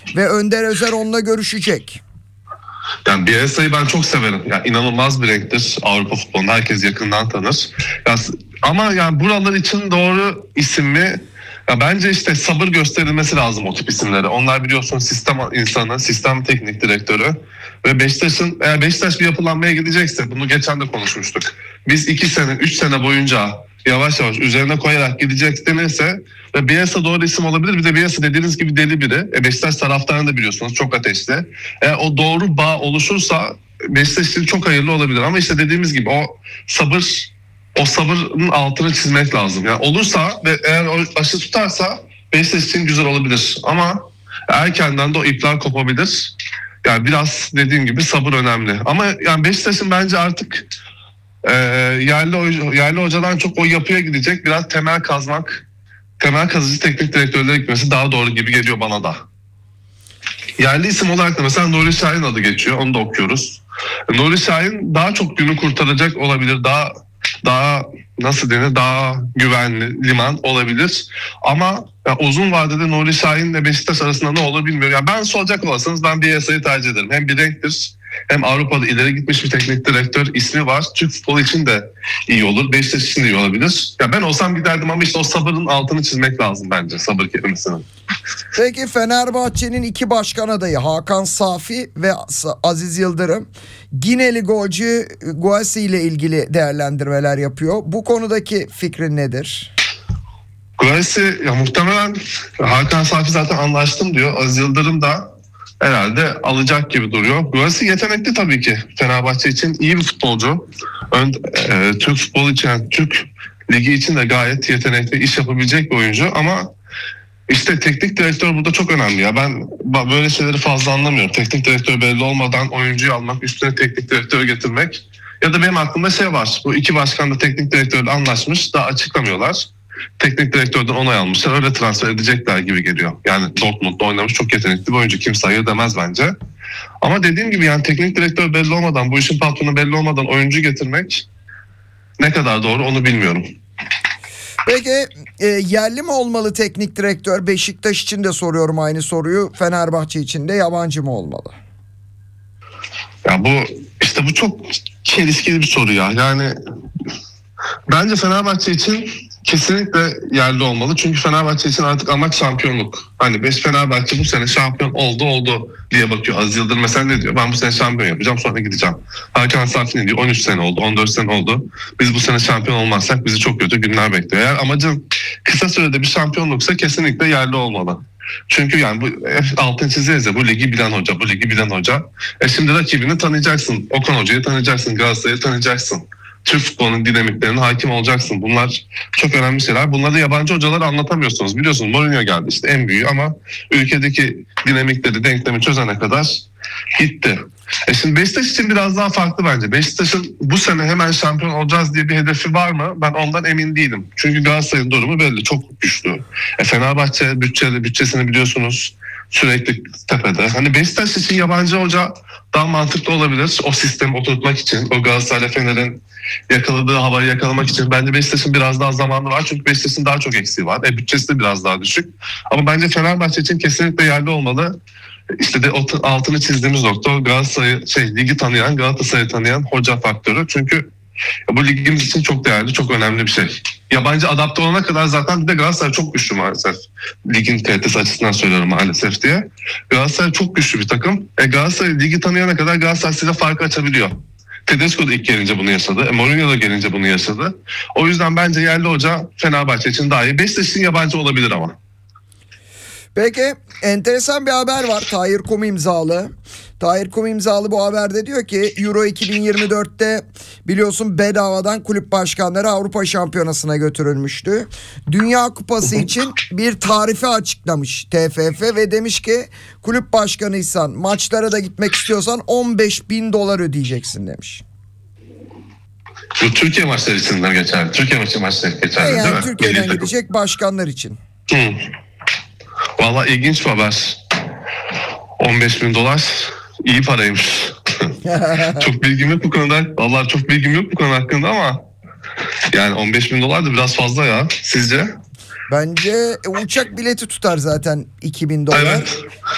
Ve Önder Özer onunla görüşecek. Yani Bielsa'yı ben çok severim. Yani inanılmaz bir renktir Avrupa futbolunda. Herkes yakından tanır. Ama yani buralar için doğru isim mi? Ya bence işte sabır gösterilmesi lazım o tip isimlere. Onlar biliyorsun sistem insanı, sistem teknik direktörü. Ve Beşiktaş'ın, eğer Beşiktaş bir yapılanmaya gidecekse, bunu geçen de konuşmuştuk. Biz 2 sene, 3 sene boyunca yavaş yavaş üzerine koyarak gidecek denirse ve Bielsa doğru isim olabilir. Bir de Bielsa dediğiniz gibi deli biri. Beşiktaş taraftarını da biliyorsunuz, çok ateşli. Eğer o doğru bağ oluşursa Beşiktaş için çok hayırlı olabilir. Ama işte dediğimiz gibi o sabırın altını çizmek lazım. Yani olursa ve eğer o aşı tutarsa Beşiktaş için güzel olabilir. Ama erkenden de o ipler kopabilir. Yani biraz dediğim gibi sabır önemli. Ama yani Beşiktaş'ın bence artık yerli hocadan çok o yapıya gidecek. Biraz temel kazıcı teknik direktörlere gitmesi daha doğru gibi geliyor bana da. Yerli isim olarak da mesela Nuri Şahin adı geçiyor. Onu da okuyoruz. Nuri Şahin daha çok günü kurtaracak olabilir. Daha nasıl denir? Daha güvenli liman olabilir. Ama uzun vadede Nuri Şahin ile Beşiktaş arasında ne olur bilmiyorum. Yani ben soracak olursanız ben Bielsa'yı tercih ederim. Hem bir renktir, hem Avrupa'da ileri gitmiş bir teknik direktör, ismi var. Türk futbolu için de iyi olur. Beşiktaş için de iyi olabilir. Ya ben olsam giderdim ama işte o sabırın altını çizmek lazım bence, sabır kelimesinin. Peki Fenerbahçe'nin 2 başkan adayı Hakan Safi ve Aziz Yıldırım Gineli golcü Guasi ile ilgili değerlendirmeler yapıyor. Bu konudaki fikrin nedir? Guasi ya muhtemelen Hakan Safi zaten anlaştım diyor. Aziz Yıldırım da herhalde alacak gibi duruyor. Guasi yetenekli tabii ki. Fenerbahçe için iyi bir futbolcu. Türk futbolu için, yani Türk ligi için de gayet yetenekli, iş yapabilecek bir oyuncu ama İşte teknik direktör burada çok önemli ya. Ben böyle şeyleri fazla anlamıyorum. Teknik direktör belli olmadan oyuncuyu almak, üstüne teknik direktörü getirmek. Ya da benim aklımda şey var. Bu 2 başkan da teknik direktörle anlaşmış. Daha açıklamıyorlar. Teknik direktörden onay almışlar. Öyle transfer edecekler gibi geliyor. Yani Dortmund'da oynamış çok yetenekli bir oyuncu. Kimse hayır demez bence. Ama dediğim gibi yani teknik direktör belli olmadan, bu işin patronu belli olmadan oyuncu getirmek ne kadar doğru onu bilmiyorum. Peki yerli mi olmalı teknik direktör? Beşiktaş için de soruyorum aynı soruyu. Fenerbahçe için de yabancı mı olmalı? Ya bu çok çelişkili bir soru ya. Yani bence Fenerbahçe için kesinlikle yerli olmalı. Çünkü Fenerbahçe için artık amaç şampiyonluk. Hani Fenerbahçe bu sene şampiyon oldu diye bakıyor. Aziz Yıldırım mesela ne diyor? Ben bu sene şampiyon yapacağım, sonra gideceğim. Hakan Safi ne diyor? 13 sene oldu, 14 sene oldu. Biz bu sene şampiyon olmazsak bizi çok kötü günler bekliyor. Eğer amacın kısa sürede bir şampiyonluksa kesinlikle yerli olmalı. Çünkü yani bu altın çizeriz ya, bu ligi bilen hoca, bu ligi bilen hoca. Şimdi rakibini tanıyacaksın. Okan Hoca'yı tanıyacaksın, Galatasaray'ı tanıyacaksın. Türk futbolunun dinamiklerine hakim olacaksın. Bunlar çok önemli şeyler. Bunları yabancı hocalara anlatamıyorsunuz. Biliyorsunuz Mourinho geldi işte en büyüğü ama ülkedeki dinamikleri, denklemi çözene kadar gitti. Şimdi Beşiktaş için biraz daha farklı bence. Beşiktaş'ın bu sene hemen şampiyon olacağız diye bir hedefi var mı? Ben ondan emin değilim. Çünkü Galatasaray'ın durumu belli. Çok güçlü. Fenerbahçe bütçesini biliyorsunuz. Sürekli tepede. Hani Beşiktaş için yabancı hoca daha mantıklı olabilir. O sistemi oturtmak için. O Galatasaray'la Fener'in yakaladığı havayı yakalamak için. Bence Beşiktaş'ın biraz daha zamanı var. Çünkü Beşiktaş'ın daha çok eksiği var. Bütçesi de biraz daha düşük. Ama bence Fenerbahçe için kesinlikle yerli olmalı. İşte de altını çizdiğimiz nokta ligi tanıyan, Galatasaray'ı tanıyan hoca faktörü. Çünkü bu ligimiz için çok değerli, çok önemli bir şey. Yabancı adapte olana kadar zaten bir de Galatasaray çok güçlü maalesef. Ligin kalitesi açısından söylüyorum maalesef diye. Galatasaray çok güçlü bir takım. Galatasaray ligi tanıyana kadar Galatasaray size farkı açabiliyor. Tedesco da ilk gelince bunu yaşadı. Mourinho da gelince bunu yaşadı. O yüzden bence yerli hoca Fenerbahçe için daha iyi. Beşiktaş için yabancı olabilir ama. Peki enteresan bir haber var. Tahir Kum imzalı. Tahir Kum imzalı bu haberde diyor ki Euro 2024'te biliyorsun bedavadan kulüp başkanları Avrupa Şampiyonası'na götürülmüştü. Dünya Kupası için bir tarife açıklamış TFF ve demiş ki kulüp başkanıysan, maçlara da gitmek istiyorsan $15.000 ödeyeceksin demiş. Bu Türkiye maçları için de geçerli. Türkiye maçları geçerli yani değil mi? Türkiye'den gidecek başkanlar için. Vallahi ilginç bir haber. $15.000 iyi paraymış. Çok bilgim yok bu konuda. Vallahi çok bilgim yok bu konu hakkında ama yani $15.000 da biraz fazla ya. Sizce? Bence uçak bileti tutar zaten $2.000. Evet.